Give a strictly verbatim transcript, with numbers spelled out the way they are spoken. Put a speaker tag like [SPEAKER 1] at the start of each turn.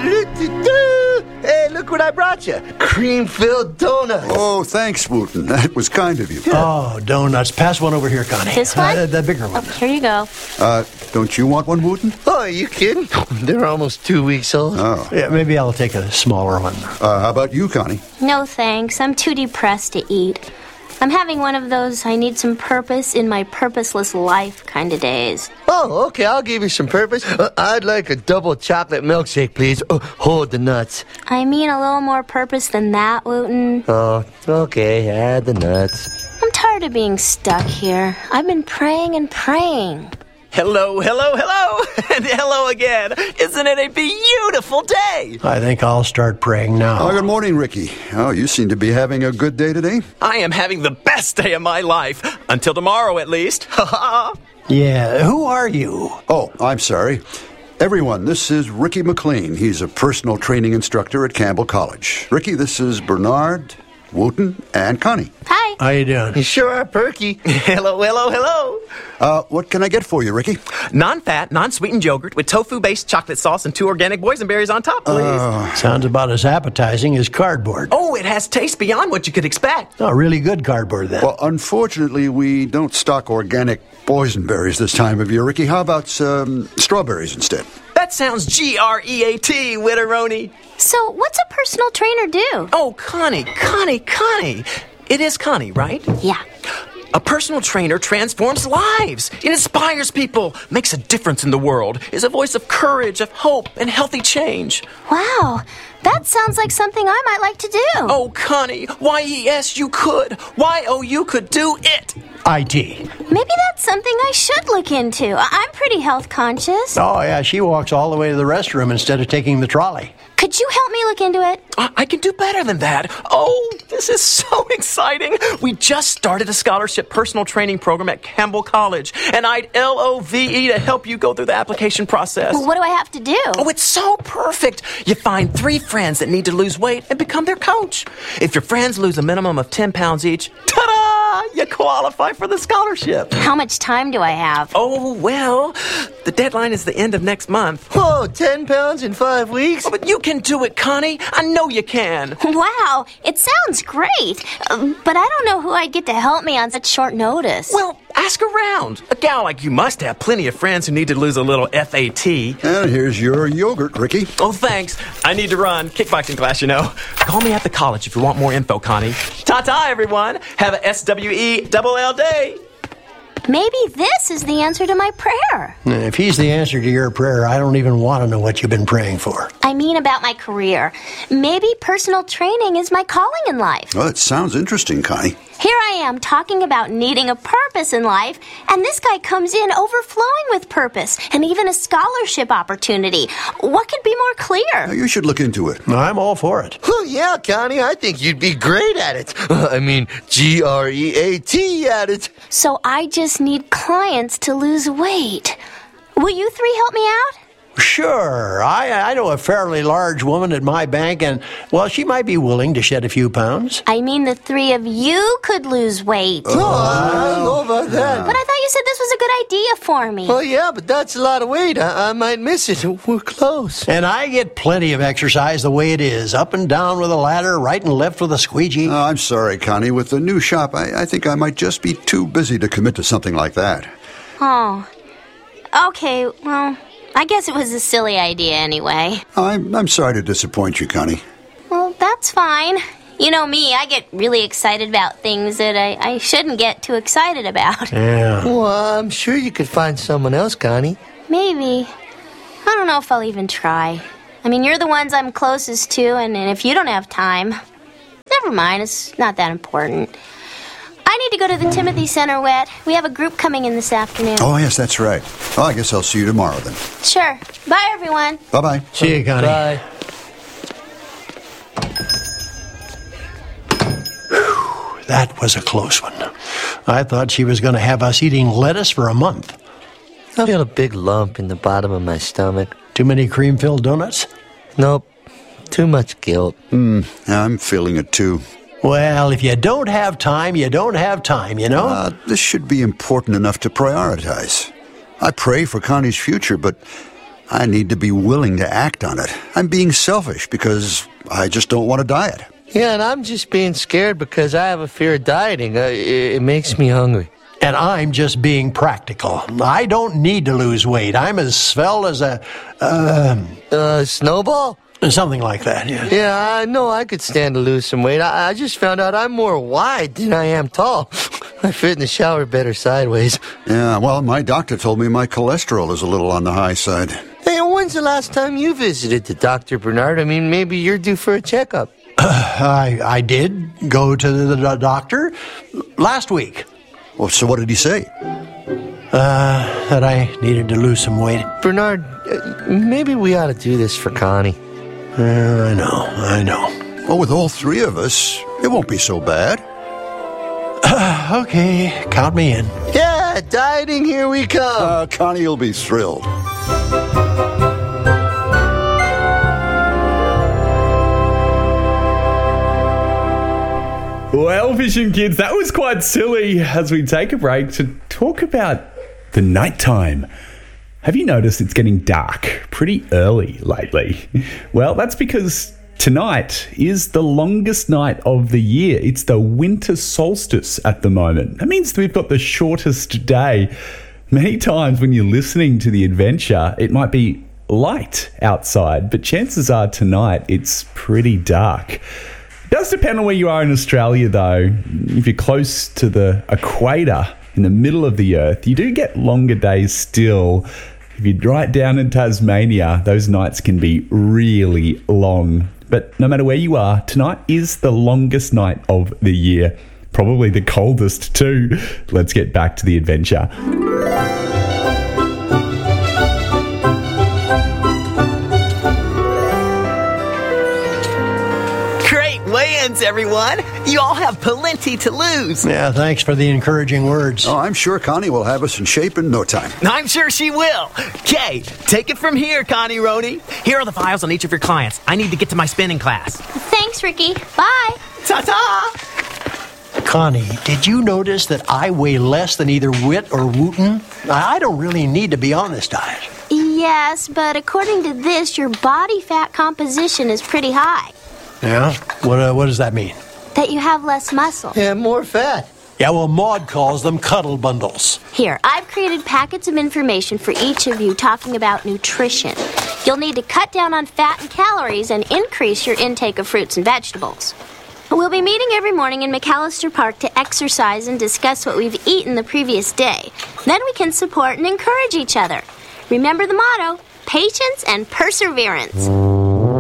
[SPEAKER 1] Hey, look what I brought you. Cream-filled donuts.
[SPEAKER 2] Oh, thanks, Wooten. That was kind of you.
[SPEAKER 3] Oh, donuts. Pass one over here, Connie.
[SPEAKER 4] This one?
[SPEAKER 3] Uh, the bigger one.
[SPEAKER 4] Oh, here you go.
[SPEAKER 2] Uh, don't you want one, Wooten?
[SPEAKER 1] Oh, are you kidding? They're almost two weeks old.
[SPEAKER 2] Oh.
[SPEAKER 3] Yeah, maybe I'll take a smaller one.
[SPEAKER 2] Uh, how about you, Connie?
[SPEAKER 4] No thanks. I'm too depressed to eat. I'm having one of those I need some purpose in my purposeless life kind of days.
[SPEAKER 1] Oh, okay, I'll give you some purpose. Uh, I'd like a double chocolate milkshake, please. Oh, hold the nuts.
[SPEAKER 4] I mean a little more purpose than that, Wooten.
[SPEAKER 1] Oh, okay, add the nuts.
[SPEAKER 4] I'm tired of being stuck here. I've been praying and praying.
[SPEAKER 5] Hello, hello, hello, and hello again. Isn't it a beautiful day?
[SPEAKER 3] I think I'll start praying now.
[SPEAKER 2] Oh, good morning, Ricky. Oh, you seem to be having a good day today.
[SPEAKER 5] I am having the best day of my life. Until tomorrow, at least. Ha ha.
[SPEAKER 3] Yeah, who are you?
[SPEAKER 2] Oh, I'm sorry. Everyone, this is Ricky McLean. He's a personal training instructor at Campbell College. Ricky, this is Bernard, Wooten, and Connie.
[SPEAKER 4] Hi.
[SPEAKER 3] How you doing?
[SPEAKER 1] You sure are perky.
[SPEAKER 5] Hello, hello, hello.
[SPEAKER 2] Uh, what can I get for you, Ricky?
[SPEAKER 5] Non-fat, non-sweetened yogurt with tofu-based chocolate sauce and two organic boysenberries on top, please.
[SPEAKER 2] Uh,
[SPEAKER 3] Sounds about as appetizing as cardboard.
[SPEAKER 5] Oh, it has taste beyond what you could expect.
[SPEAKER 3] Oh, really good cardboard, then.
[SPEAKER 2] Well, unfortunately, we don't stock organic boysenberries this time of year, Ricky. How about um, strawberries instead?
[SPEAKER 5] That sounds G R E A T, Witteroni.
[SPEAKER 4] So, what's a personal trainer do?
[SPEAKER 5] Oh, Connie, Connie, Connie. It is Connie, right?
[SPEAKER 4] Yeah.
[SPEAKER 5] A personal trainer transforms lives. It inspires people, makes a difference in the world, is a voice of courage, of hope, and healthy change.
[SPEAKER 4] Wow. That sounds like something I might like to do.
[SPEAKER 5] Oh, Connie, Y E S, you could. Y O U could do it.
[SPEAKER 3] I T.
[SPEAKER 4] Maybe that's something I should look into. I- I'm pretty health conscious.
[SPEAKER 3] Oh, yeah, she walks all the way to the restroom instead of taking the trolley.
[SPEAKER 4] Could you help me look into it?
[SPEAKER 5] I, I can do better than that. Oh, this is so exciting. We just started a scholarship personal training program at Campbell College, and I'd L O V E to help you go through the application process.
[SPEAKER 4] Well, what do I have to do?
[SPEAKER 5] Oh, it's so perfect. You find three friends that need to lose weight and become their coach. If your friends lose a minimum of ten pounds each, ta-da! You qualify for the scholarship.
[SPEAKER 4] How much time do I have?
[SPEAKER 5] Oh, well, the deadline is the end of next month.
[SPEAKER 1] Whoa, ten pounds in five weeks?
[SPEAKER 5] Oh, but you can do it, Connie. I know you can.
[SPEAKER 4] Wow, it sounds great. Uh, but I don't know who I'd get to help me on such short notice.
[SPEAKER 5] Well, ask around. A gal like you must have plenty of friends who need to lose a little F A T.
[SPEAKER 2] And here's your yogurt, Ricky.
[SPEAKER 5] Oh, thanks. I need to run. Kickboxing class, you know. Call me at the college if you want more info, Connie. Ta-ta, everyone. Have a S W E double L day.
[SPEAKER 4] Maybe this is the answer to my prayer.
[SPEAKER 3] If he's the answer to your prayer, I don't even want to know what you've been praying for.
[SPEAKER 4] I mean about my career. Maybe personal training is my calling in life.
[SPEAKER 2] Well, it sounds interesting, Connie.
[SPEAKER 4] Here I am talking about needing a purpose in life, and this guy comes in overflowing with purpose and even a scholarship opportunity. What could be more clear?
[SPEAKER 2] Now, you should look into it.
[SPEAKER 3] I'm all for it.
[SPEAKER 1] Oh, yeah, Connie, I think you'd be great at it. I mean, G R E A T at it.
[SPEAKER 4] So I just need clients to lose weight. Will you three help me out?
[SPEAKER 3] Sure. I, I know a fairly large woman at my bank, and, well, she might be willing to shed a few pounds.
[SPEAKER 4] I mean, the three of you could lose weight.
[SPEAKER 1] Oh, I don't know about that.
[SPEAKER 4] But I thought you said this was a good idea for me.
[SPEAKER 1] Well, yeah, but that's a lot of weight. I, I might miss it. We're close.
[SPEAKER 3] And I get plenty of exercise the way it is, up and down with a ladder, right and left with a squeegee.
[SPEAKER 2] Oh, I'm sorry, Connie. With the new shop, I, I think I might just be too busy to commit to something like that.
[SPEAKER 4] Oh. Okay, well, I guess it was a silly idea anyway.
[SPEAKER 2] I'm, I'm sorry to disappoint you, Connie.
[SPEAKER 4] Well, that's fine. You know me, I get really excited about things that I, I shouldn't get too excited about.
[SPEAKER 3] Yeah.
[SPEAKER 1] Well, I'm sure you could find someone else, Connie.
[SPEAKER 4] Maybe. I don't know if I'll even try. I mean, you're the ones I'm closest to, and, and if you don't have time, never mind, it's not that important. I need to go to the Timothy Center, Wet. We have a group coming in this afternoon.
[SPEAKER 2] Oh, yes, that's right. Well, I guess I'll see you tomorrow then.
[SPEAKER 4] Sure. Bye, everyone.
[SPEAKER 2] Bye-bye.
[SPEAKER 3] See you, Connie.
[SPEAKER 1] Bye.
[SPEAKER 3] That was a close one. I thought she was going to have us eating lettuce for a month.
[SPEAKER 1] I feel a big lump in the bottom of my stomach.
[SPEAKER 3] Too many cream-filled donuts?
[SPEAKER 1] Nope. Too much guilt.
[SPEAKER 2] Hmm, I'm feeling it too.
[SPEAKER 3] Well, if you don't have time, you don't have time, you know?
[SPEAKER 2] Uh, this should be important enough to prioritize. I pray for Connie's future, but I need to be willing to act on it. I'm being selfish because I just don't want to diet.
[SPEAKER 1] Yeah, and I'm just being scared because I have a fear of dieting. Uh, it, it makes me hungry.
[SPEAKER 3] And I'm just being practical. I don't need to lose weight. I'm as svelte as a, uh,
[SPEAKER 1] Uh, snowball?
[SPEAKER 3] something like that, yeah.
[SPEAKER 1] Yeah, I know I could stand to lose some weight. I, I just found out I'm more wide than I am tall. I fit in the shower better sideways.
[SPEAKER 2] Yeah, well, my doctor told me my cholesterol is a little on the high side.
[SPEAKER 1] Hey, when's the last time you visited the doctor, Bernard? I mean, maybe you're due for a checkup.
[SPEAKER 3] I, I did go to the, the doctor last week.
[SPEAKER 2] Well, so what did he say?
[SPEAKER 3] Uh, that I needed to lose some weight.
[SPEAKER 1] Bernard, uh, maybe we ought to do this for Connie.
[SPEAKER 3] Uh, I know, I know.
[SPEAKER 2] Well, with all three of us, it won't be so bad.
[SPEAKER 3] Okay, count me in.
[SPEAKER 1] Yeah, dieting, here we come.
[SPEAKER 2] Uh, Connie will be thrilled.
[SPEAKER 6] Well, Vision Kids, that was quite silly as we take a break to talk about the nighttime. Have you noticed it's getting dark pretty early lately? Well, that's because tonight is the longest night of the year. It's the winter solstice at the moment. That means we've got the shortest day. Many times when you're listening to the adventure, it might be light outside, but chances are tonight it's pretty dark. It does depend on where you are in Australia, though. If you're close to the equator, in the middle of the earth, you do get longer days still. If you're right down in Tasmania, those nights can be really long. But no matter where you are, tonight is the longest night of the year. Probably the coldest too. Let's get back to the adventure.
[SPEAKER 7] Weigh-ins, everyone. You all have plenty to lose.
[SPEAKER 3] Yeah, thanks for the encouraging words.
[SPEAKER 2] Oh, I'm sure Connie will have us in shape in no time.
[SPEAKER 7] I'm sure she will. Okay, take it from here, Connie Roney. Here are the files on each of your clients. I need to get to my spinning class.
[SPEAKER 4] Thanks, Ricky. Bye.
[SPEAKER 7] Ta-ta!
[SPEAKER 3] Connie, did you notice that I weigh less than either Whit or Wooten? I don't really need to be on this diet.
[SPEAKER 4] Yes, but according to this, your body fat composition is pretty high.
[SPEAKER 3] Yeah? What, uh, what does that mean?
[SPEAKER 4] That you have less muscle.
[SPEAKER 1] Yeah, more fat.
[SPEAKER 3] Yeah, well, Maud calls them cuddle bundles.
[SPEAKER 4] Here, I've created packets of information for each of you talking about nutrition. You'll need to cut down on fat and calories and increase your intake of fruits and vegetables. We'll be meeting every morning in McAllister Park to exercise and discuss what we've eaten the previous day. Then we can support and encourage each other. Remember the motto, patience and perseverance.